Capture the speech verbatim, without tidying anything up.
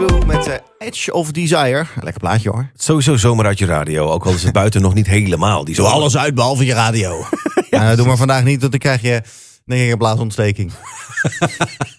Crew met uh, Edge of Desire. Lekker plaatje hoor. Sowieso zomer uit je radio. Ook al is het buiten nog niet helemaal. Die Doe zomer. alles uit behalve je radio. Ja, doe maar vandaag niet, want dan krijg je denk ik een blaasontsteking.